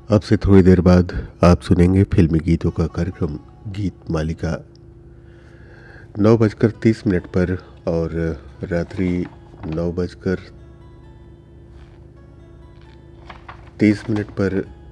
अब से थोड़ी देर बाद आप सुनेंगे फिल्मी गीतों का कार्यक्रम गीत मालिका 9:30 पर और रात्रि 9:30 पर